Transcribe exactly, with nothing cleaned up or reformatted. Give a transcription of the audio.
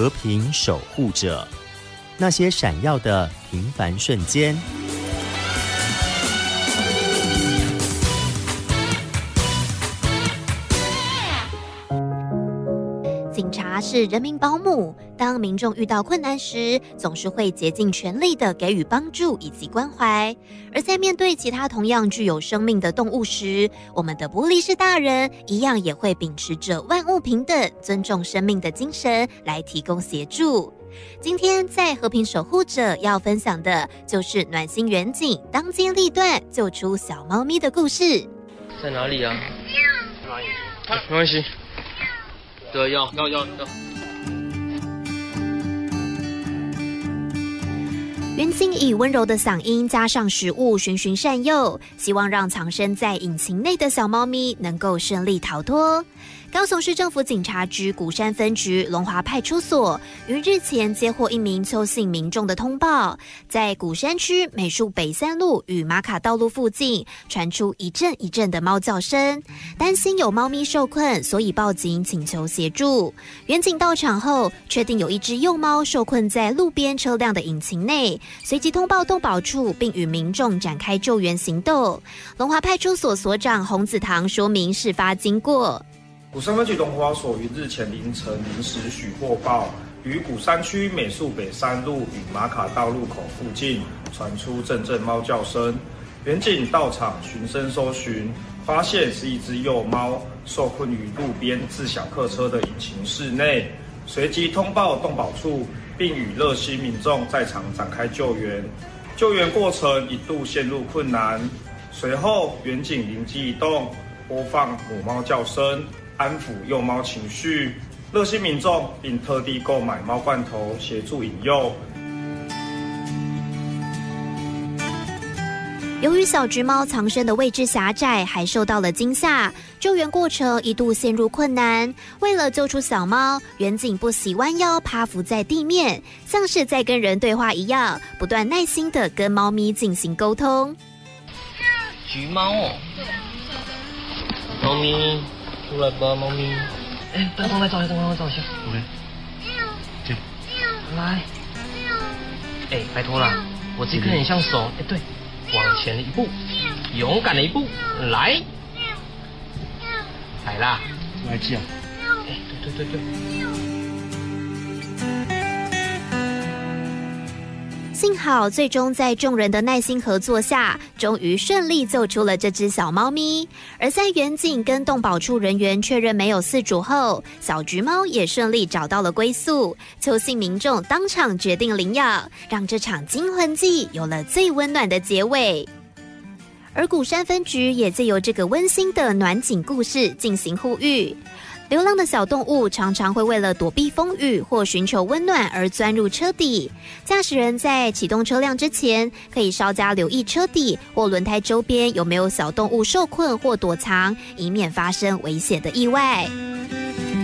和平守护者，那些闪耀的平凡瞬间。 警察是人民保姆，当民众遇到困难时，总是会竭尽全力地给予帮助以及关怀。而在面对其他同样具有生命的动物时，我们的玻璃士大人一样也会秉持着万物平等、尊重生命的精神来提供协助。今天在和平守护者要分享的就是暖心远景当机立断救出小猫咪的故事。 在哪里啊？哪里？没关系。对，要要要要。 远景以温柔的嗓音加上食物循循善诱，希望让藏身在引擎内的小猫咪能够顺利逃脱。高雄市政府警察局鼓山分局龙华派出所于日前接获一名邱姓民众的通报，在鼓山区美术北三路与马卡道路附近传出一阵一阵的猫叫声，担心有猫咪受困，所以报警请求协助。远警到场后，确定有一只幼猫受困在路边车辆的引擎内，随即通报动保处，并与民众展开救援行动。龙华派出所所长洪子堂说明事发经过。 鼓山分局龙华所于日前凌晨零时许获报，于鼓山区美术北三路与马卡道路口附近传出阵阵猫叫声。远警到场循声搜寻，发现是一只幼猫受困于路边自小客车的引擎室内，随即通报动保处，并与热心民众在场展开救援。救援过程一度陷入困难，随后远警灵机一动，播放母猫叫声，安抚幼猫情绪，热心民众并特地购买猫罐头协助引诱。 由于小橘猫藏身的位置狭窄，还受到了惊吓，救援过程一度陷入困难。为了救出小猫，远警不惜弯腰趴伏在地面，像是在跟人对话一样，不断耐心地跟猫咪进行沟通。 橘猫哦，猫咪。出来吧，猫咪！哎，等等来找一下，等我找一下。OK。进。来。哎，拜托啦，我这个很像手。哎，对，往前一步，勇敢的一步，来。来啦！来这样。哎，对对对对。 幸好最终在众人的耐心合作下，终于顺利救出了这只小猫咪。而在远警跟动保处人员确认没有饲主后，小橘猫也顺利找到了归宿。邱姓民众当场决定领养，让这场惊魂记有了最温暖的结尾。而鼓山分局也借由这个温馨的暖景故事进行呼吁。流浪的小动物常常会为了躲避风雨或寻求温暖而钻入车底，驾驶人在启动车辆之前，可以稍加留意车底或轮胎周边有没有小动物受困或躲藏，以免发生危险的意外。